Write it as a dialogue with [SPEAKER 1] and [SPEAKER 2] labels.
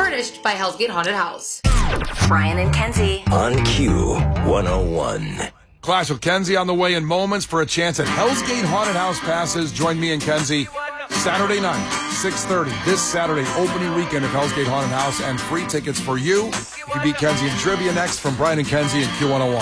[SPEAKER 1] Furnished by Hell's Gate Haunted House.
[SPEAKER 2] Brian and Kenzie
[SPEAKER 3] on Q101.
[SPEAKER 4] Clash with Kenzie on the way in moments for a chance at Hell's Gate Haunted House passes. Join me and Kenzie Saturday night, 6:30. This Saturday, opening weekend of Hell's Gate Haunted House, and free tickets for you. You beat Kenzie in trivia next from Brian and Kenzie and Q101.